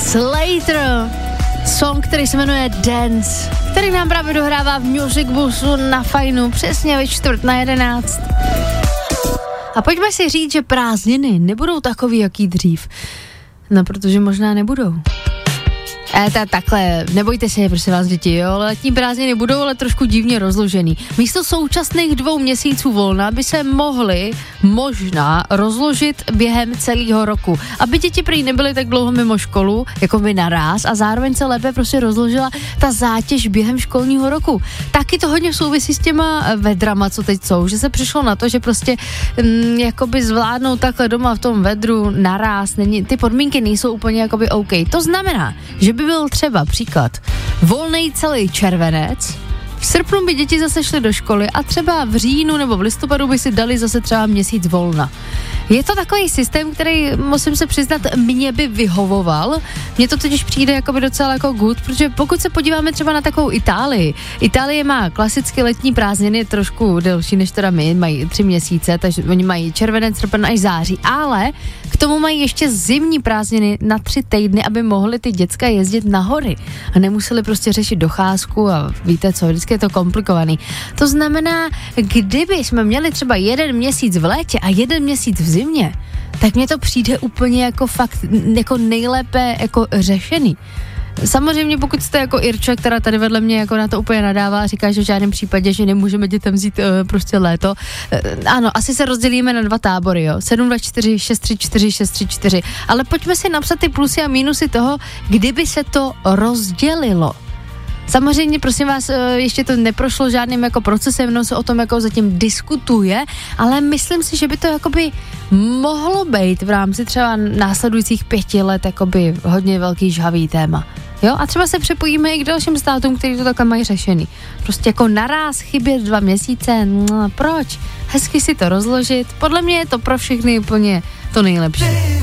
Slater, song, který se jmenuje Dance, který nám právě dohrává v Music Busu na Fajnu přesně ve 10:45. A pojďme si říct, že prázdniny nebudou takový, jaký dřív. No, protože možná nebudou. Takhle, nebojte se, prosím vás, děti, jo, letní prázdniny budou ale trošku divně rozložený. Místo současných 2 měsíců volna by se mohly možná rozložit během celého roku, aby děti prý nebyly tak dlouho mimo školu, jako by naráz, a zároveň se lépe prostě rozložila ta zátěž během školního roku. Taky to hodně souvisí s těma vedrama, co teď jsou, že se přišlo na to, že prostě jakoby zvládnout takhle doma v tom vedru naráz, ty podmínky nejsou úplně jakoby OK. To znamená, že by byl třeba příklad volnej celý červenec, v srpnu by děti zase šly do školy a třeba v říjnu nebo v listopadu by si dali zase třeba měsíc volna. Je to takový systém, který, musím se přiznat, mě by vyhovoval. Mně to totiž přijde jakoby docela jako good, protože pokud se podíváme třeba na takovou Itálii. Itálie má klasicky letní prázdniny trošku delší než teda my, mají 3 měsíce, takže oni mají červenec, srpen až září, ale k tomu mají ještě zimní prázdniny na 3 týdny, aby mohly ty děcka jezdit na hory a nemuseli prostě řešit docházku a víte co, vždycky je to komplikovaný. To znamená, kdyby jsme měli třeba 1 měsíc v létě a 1 měsíc v zimě, tak mně to přijde úplně jako fakt jako nejlépe jako řešený. Samozřejmě pokud jste jako Irča, která tady vedle mě jako na to úplně nadává a říká, že v žádném případě, že nemůžeme dětem vzít prostě léto. Ano, asi se rozdělíme na 2 tábory, jo. 7-2-4, 6-3-4, 6-3-4. Ale pojďme si napsat ty plusy a mínusy toho, kdyby se to rozdělilo. Samozřejmě, prosím vás, ještě to neprošlo žádným jako procesem, no se o tom jako zatím diskutuje, ale myslím si, že by to jakoby mohlo být v rámci třeba následujících 5 let jakoby hodně velký žhavý téma. Jo, a třeba se přepojíme i k dalším státům, kteří to takhle mají řešený. Prostě jako naráz chybět 2 měsíce, no proč? Hezky si to rozložit. Podle mě je to pro všechny úplně to nejlepší.